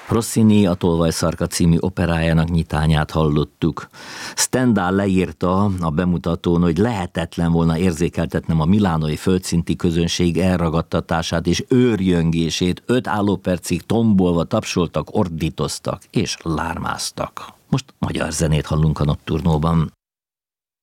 Rossini a Tolvajszarka című operájának nyitányát hallottuk. Stendhal leírta a bemutatón, hogy lehetetlen volna érzékeltetnem a milánói földszinti közönség elragadtatását és őrjöngését. 5 állópercig tombolva tapsoltak, ordítoztak és lármáztak. Most magyar zenét hallunk a Nocturnóban.